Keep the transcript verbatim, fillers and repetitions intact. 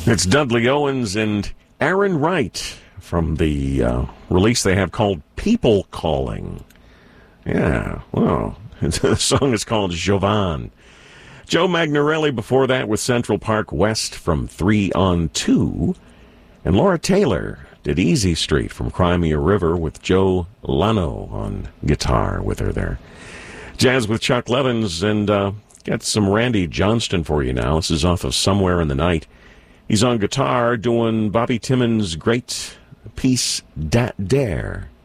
It's Dudley Owens and Aaron Wright from the uh, release they have called People Calling. Yeah, well, the song is called Jovan. Joe Magnarelli before that with Central Park West from three on two. And Laura Taylor did Easy Street from Crimea River with Joe Lano on guitar with her there. Jazz with Chuck Levins, and uh, got some Randy Johnston for you now. This is off of Somewhere in the Night. He's on guitar doing Bobby Timmons' great piece, Dat Dare.